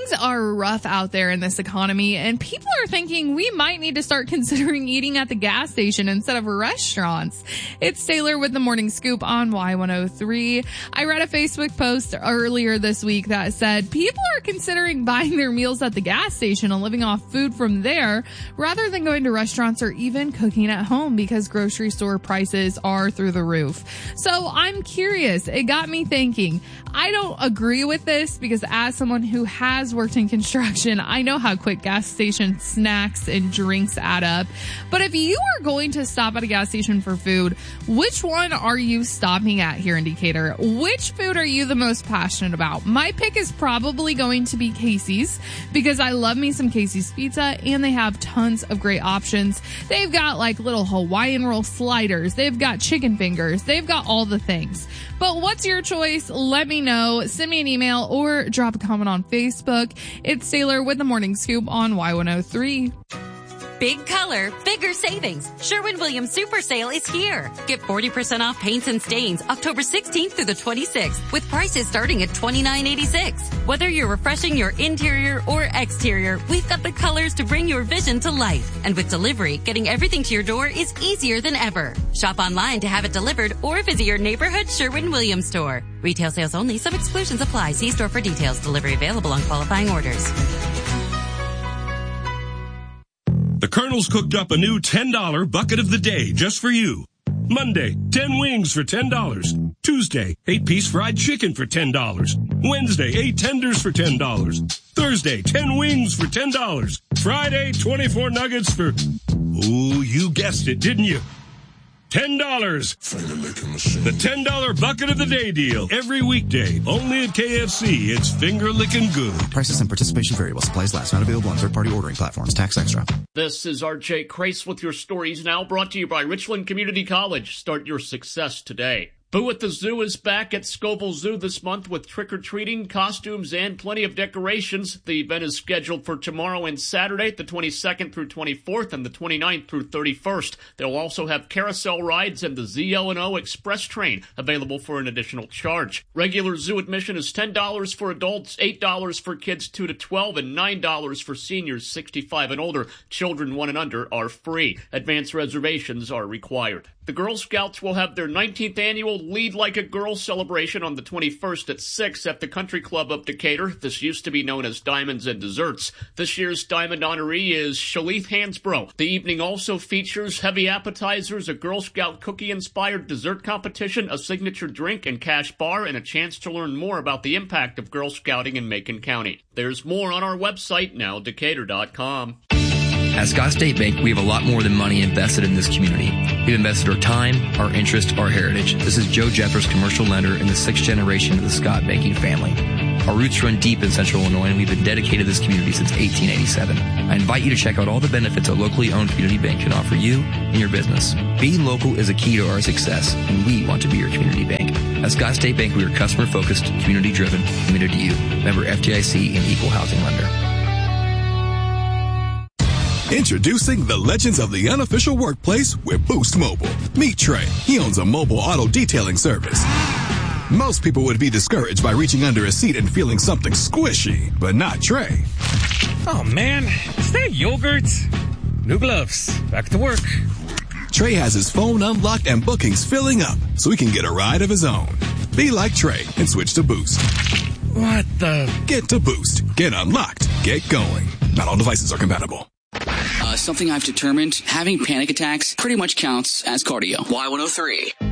Things are rough out there in this economy, and people are thinking we might need to start considering eating at the gas station instead of restaurants. It's Taylor with the Morning Scoop on Y103. I read a Facebook post earlier this week that said people are considering buying their meals at the gas station and living off food from there rather than going to restaurants or even cooking at home because grocery store prices are through the roof. So I'm curious. It got me thinking. I don't agree with this because as someone who has worked in construction, I know how quick gas station snacks and drinks add up. But if you are going to stop at a gas station for food, which one are you stopping at here in Decatur? Which food are you the most passionate about? My pick is probably going to be Casey's because I love me some Casey's pizza and they have tons of great options. They've got like little Hawaiian roll sliders. They've got chicken fingers. They've got all the things. But what's your choice? Let me know. Send me an email or drop a comment on Facebook. It's Taylor with the Morning Scoop on Y103. Big color, bigger savings. Sherwin-Williams Super Sale is here. Get 40% off paints and stains October 16th through the 26th with prices starting at $29.86. Whether you're refreshing your interior or exterior, we've got the colors to bring your vision to life. And with delivery, getting everything to your door is easier than ever. Shop online to have it delivered or visit your neighborhood Sherwin-Williams store. Retail sales only. Some exclusions apply. See store for details. Delivery available on qualifying orders. The Colonel's cooked up a new $10 bucket of the day just for you. Monday, 10 wings for $10. Tuesday, 8-piece fried chicken for $10. Wednesday, 8 tenders for $10. Thursday, 10 wings for $10. Friday, 24 nuggets for, ooh, you guessed it, didn't you? $10. The $10 bucket of the day deal. Every weekday. Only at KFC. It's finger licking good. Prices and participation variable. Supplies last. Not available on third-party ordering platforms. Tax extra. This is RJ Crace with your stories now, brought to you by Richland Community College. Start your success today. Boo at the Zoo is back at Scoville Zoo this month with trick-or-treating, costumes, and plenty of decorations. The event is scheduled for tomorrow and Saturday, the 22nd through 24th, and the 29th through 31st. They'll also have carousel rides and the ZL&O Express train available for an additional charge. Regular zoo admission is $10 for adults, $8 for kids 2 to 12, and $9 for seniors 65 and older. Children 1 and under are free. Advance reservations are required. The Girl Scouts will have their 19th annual Lead Like a Girl celebration on the 21st at 6 at the Country Club of Decatur. This used to be known as Diamonds and Desserts. This year's Diamond honoree is Shalith Hansbrough. The evening also features heavy appetizers, a Girl Scout cookie-inspired dessert competition, a signature drink and cash bar, and a chance to learn more about the impact of Girl Scouting in Macon County. There's more on our website, nowdecatur.com. At Scott State Bank, we have a lot more than money invested in this community. We've invested our time, our interest, our heritage. This is Joe Jeffers, commercial lender in the 6th generation of the Scott banking family. Our roots run deep in Central Illinois, and we've been dedicated to this community since 1887. I invite you to check out all the benefits a locally owned community bank can offer you and your business. Being local is a key to our success, and we want to be your community bank. At Scott State Bank, we are customer-focused, community-driven, committed to you. Member FDIC and equal housing lender. Introducing the legends of the unofficial workplace with Boost Mobile. Meet Trey. He owns a mobile auto detailing service. Most people would be discouraged by reaching under a seat and feeling something squishy, but not Trey. Oh man, is that yogurt? New gloves. Back to work. Trey has his phone unlocked and bookings filling up so he can get a ride of his own. Be like Trey and switch to Boost. What the? Get to Boost. Get unlocked. Get going. Not all devices are compatible. Something I've determined, having panic attacks pretty much counts as cardio. Y103.